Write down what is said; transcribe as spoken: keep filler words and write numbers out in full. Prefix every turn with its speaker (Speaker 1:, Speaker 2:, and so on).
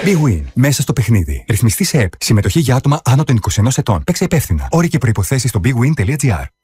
Speaker 1: Big Win. Μέσα στο παιχνίδι. Ρυθμιστή σε ΕΠ. Συμμετοχή για άτομα άνω των είκοσι ενός ετών. Παίξε υπεύθυνα. Όροι και προϋποθέσεις στο big win τελεία gr.